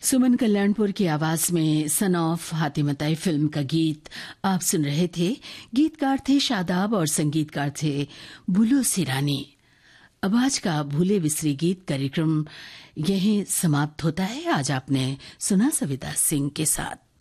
सुमन कल्याणपुर की आवाज में सन ऑफ हातिमताई फिल्म का गीत आप सुन रहे थे। गीतकार थे शादाब और संगीतकार थे बुलू सिरानी। अब आज का भूले बिसरे गीत कार्यक्रम यहीं समाप्त होता है। आज आपने सुना सविता सिंह के साथ।